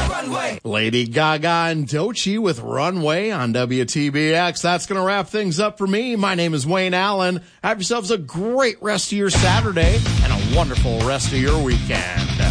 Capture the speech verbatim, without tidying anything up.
Runway. Lady Gaga and Doechii with Runway on W T B X. That's going to wrap things up for me. My name is Wayne Allen. Have yourselves a great rest of your Saturday and a wonderful rest of your weekend.